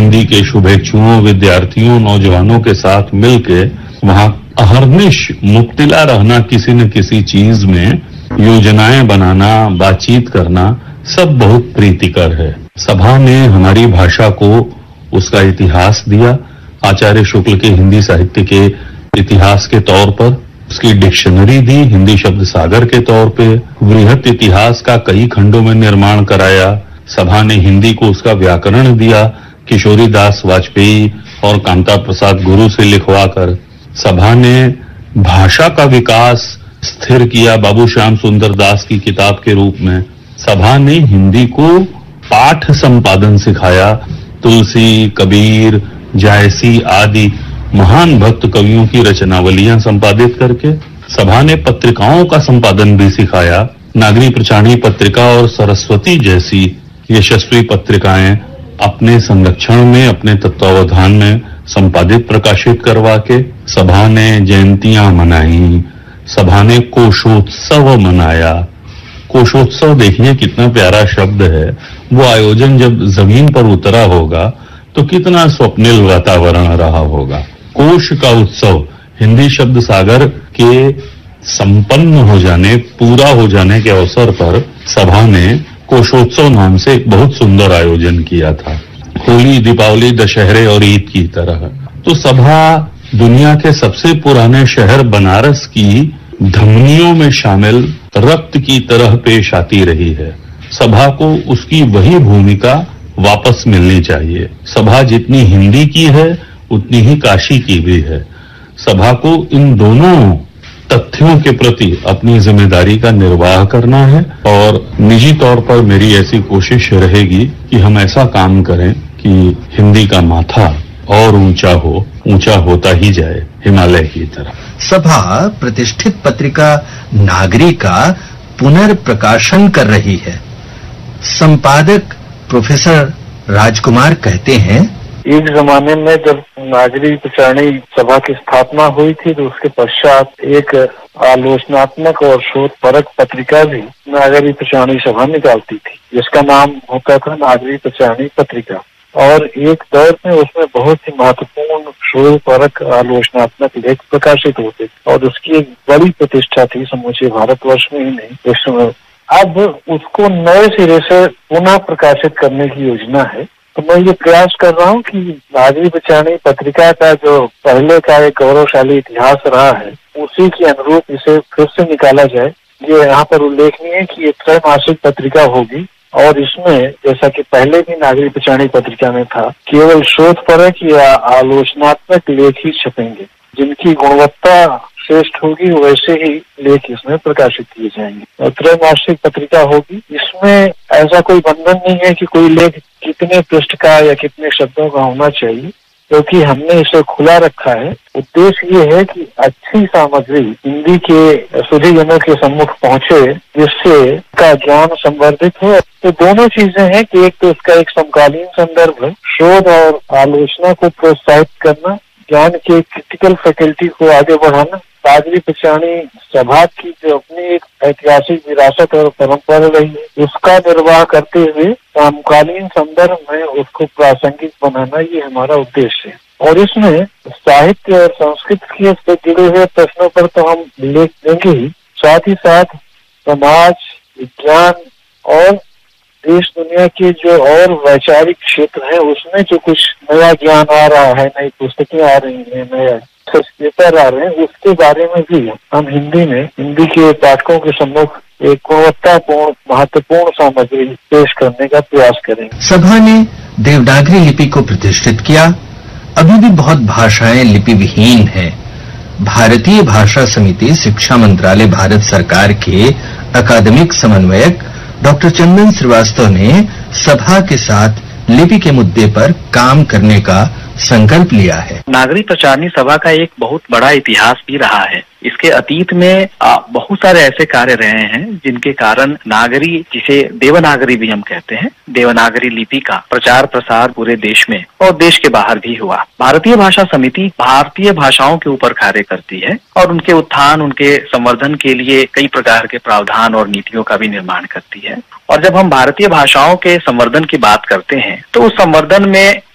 हिंदी के शुभेच्छुओं, विद्यार्थियों, नौजवानों के साथ मिलके वहां अहर्निश मुब्तला रहना किसी न किसी चीज में, योजनाएं बनाना, बातचीत करना, सब बहुत प्रीतिकर है। सभा ने हमारी भाषा को उसका इतिहास दिया, आचार्य शुक्ल के हिंदी साहित्य के इतिहास के तौर पर उसकी डिक्शनरी दी, हिंदी शब्द सागर के तौर पे वृहत इतिहास का कई खंडों में निर्माण कराया। सभा ने हिंदी को उसका व्याकरण दिया, किशोरी दास वाजपेयी और कांता प्रसाद गुरु से लिखवाकर। सभा ने भाषा का विकास स्थिर किया बाबू श्याम सुंदर दास की किताब के रूप में। सभा ने हिंदी को पाठ संपादन सिखाया, तुलसी, कबीर, जायसी आदि महान भक्त कवियों की रचनावलियां संपादित करके। सभा ने पत्रिकाओं का संपादन भी सिखाया, नागरी प्रचारणी पत्रिका और सरस्वती जैसी यशस्वी पत्रिकाएं अपने संरक्षण में, अपने तत्वावधान में संपादित प्रकाशित करवा के। सभा ने जयंतियां मनाई, सभा ने कोशोत्सव मनाया। कोशोत्सव देखिए कितना प्यारा शब्द है। वो आयोजन जब जमीन पर उतरा होगा तो कितना स्वप्निल वातावरण रहा होगा। कोश का उत्सव, हिंदी शब्द सागर के संपन्न हो जाने, पूरा हो जाने के अवसर पर सभा ने कोशोत्सव नाम से एक बहुत सुंदर आयोजन किया था, होली, दीपावली, दशहरे और ईद की तरह। तो सभा दुनिया के सबसे पुराने शहर बनारस की धमनियों में शामिल रक्त की तरह पेश आती रही है। सभा को उसकी वही भूमिका वापस मिलनी चाहिए। सभा जितनी हिंदी की है उतनी ही काशी की भी है। सभा को इन दोनों तथ्यों के प्रति अपनी जिम्मेदारी का निर्वाह करना है और निजी तौर पर मेरी ऐसी कोशिश रहेगी कि हम ऐसा काम करें कि हिंदी का माथा और ऊंचा होता ही जाए हिमालय की तरह। सभा प्रतिष्ठित पत्रिका नागरी का पुनर्प्रकाशन कर रही है। संपादक प्रोफेसर राजकुमार कहते हैं, एक जमाने में जब नागरी प्रचारणी सभा की स्थापना हुई थी तो उसके पश्चात एक आलोचनात्मक और शोधपरक पत्रिका भी नागरी प्रचारणी सभा निकालती थी, जिसका नाम होता था नागरी प्रचारणी पत्रिका। और एक दौर में उसमें बहुत ही महत्वपूर्ण शोधपरक आलोचनात्मक लेख प्रकाशित होते थे और उसकी एक बड़ी प्रतिष्ठा थी समूचे भारतवर्ष में ही नहीं, विश्व में। अब उसको नए सिरे से पुनः प्रकाशित करने की योजना है। तो मैं ये प्रयास कर रहा हूँ कि नागरी प्रचारणी पत्रिका का जो पहले का एक गौरवशाली इतिहास रहा है उसी के अनुरूप इसे फिर से निकाला जाए। ये यहाँ पर उल्लेखनीय है कि ये त्रैमासिक पत्रिका होगी और इसमें जैसा कि पहले भी नागरी प्रचारणी पत्रिका में था, केवल शोधपरक या आलोचनात्मक लेख ही छपेंगे। जिनकी गुणवत्ता श्रेष्ठ होगी वैसे ही लेख इसमें प्रकाशित किए जाएंगे और त्रैमासिक पत्रिका होगी। इसमें ऐसा कोई बंधन नहीं है कि कोई लेख कितने पृष्ठ का या कितने शब्दों का होना चाहिए, क्योंकि हमने इसे खुला रखा है। उद्देश्य ये है कि अच्छी सामग्री हिंदी के सुधीजनों के सम्मुख पहुंचे जिससे का ज्ञान संवर्धित हो। तो दोनों चीजें हैं कि एक तो इसका एक समकालीन संदर्भ है, शोध और आलोचना को प्रोत्साहित करना, ज्ञान के क्रिटिकल फैकल्टी को आगे बढ़ाना। नागरी प्रचारणी सभा की जो अपनी एक ऐतिहासिक विरासत और परंपरा रही है उसका निर्वाह करते हुए समकालीन संदर्भ में उसको प्रासंगिक बनाना, ये हमारा उद्देश्य है। और इसमें साहित्य और संस्कृति से जुड़े हुए प्रश्नों पर तो हम लेख देंगे ही, साथ ही साथ समाज, विज्ञान और देश दुनिया के जो और वैचारिक क्षेत्र है उसमें जो कुछ नया ज्ञान आ रहा है, नई पुस्तकें आ रही हैं, नया पेपर आ रहे हैं, उसके बारे में भी हम हिंदी के पाठकों के सम्मुख एक गुणवत्तापूर्ण महत्वपूर्ण सामग्री पेश करने का प्रयास करेंगे। सभा ने देवनागरी लिपि को प्रतिष्ठित किया। अभी भी बहुत भाषाएं लिपि विहीन हैं। भारतीय भाषा समिति शिक्षा मंत्रालय भारत सरकार के अकादमिक समन्वयक डॉक्टर चंदन श्रीवास्तव ने सभा के साथ लिपि के मुद्दे पर काम करने का संकल्प लिया है। नागरी प्रचारणी सभा का एक बहुत बड़ा इतिहास भी रहा है। इसके अतीत में बहुत सारे ऐसे कार्य रहे हैं जिनके कारण नागरी, जिसे देवनागरी भी हम कहते हैं, देवनागरी लिपि का प्रचार प्रसार पूरे देश में और देश के बाहर भी हुआ। भारतीय भाषा समिति भारतीय भाषाओं के ऊपर कार्य करती है और उनके उत्थान, उनके संवर्धन के लिए कई प्रकार के प्रावधान और नीतियों का भी निर्माण करती है। और जब हम भारतीय भाषाओं के संवर्धन की बात करते हैं तो उस संवर्धन में